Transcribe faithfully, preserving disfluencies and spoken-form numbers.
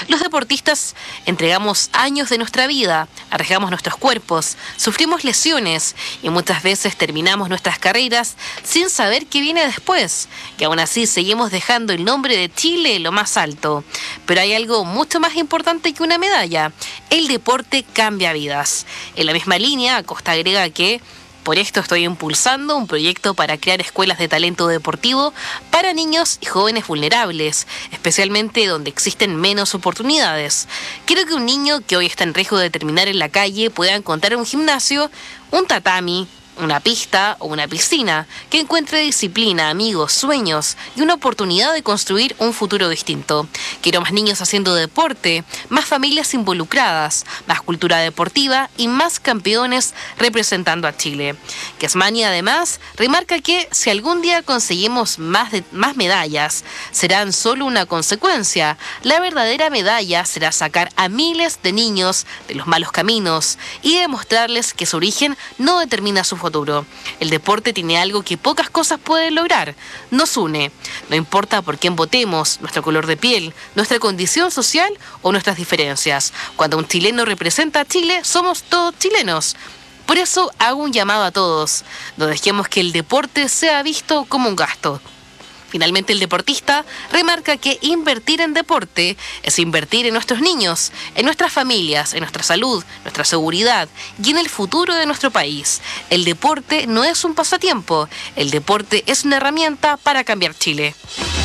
Los deportistas entregamos años de nuestra vida, arriesgamos nuestros cuerpos, sufrimos lesiones y muchas veces terminamos nuestras carreras sin saber qué viene después, y aún así seguimos dejando el nombre de Chile lo más alto. Pero hay algo mucho más importante que una medalla: el deporte cambia vidas. En la misma línea, Acosta agrega que por esto estoy impulsando un proyecto para crear escuelas de talento deportivo para niños y jóvenes vulnerables, especialmente donde existen menos oportunidades. Quiero que un niño que hoy está en riesgo de terminar en la calle pueda encontrar un gimnasio, un tatami, una pista o una piscina, que encuentre disciplina, amigos, sueños y una oportunidad de construir un futuro distinto. Quiero más niños haciendo deporte, más familias involucradas, más cultura deportiva y más campeones representando a Chile. Kesmani además remarca que si algún día conseguimos más, de, más medallas, serán solo una consecuencia. La verdadera medalla será sacar a miles de niños de los malos caminos y demostrarles que su origen no determina su futuro. El deporte tiene algo que pocas cosas pueden lograr: nos une. No importa por quién votemos, nuestro color de piel, nuestra condición social o nuestras diferencias. Cuando un chileno representa a Chile, somos todos chilenos. Por eso hago un llamado a todos: no dejemos que el deporte sea visto como un gasto. Finalmente, el deportista remarca que invertir en deporte es invertir en nuestros niños, en nuestras familias, en nuestra salud, nuestra seguridad y en el futuro de nuestro país. El deporte no es un pasatiempo, el deporte es una herramienta para cambiar Chile.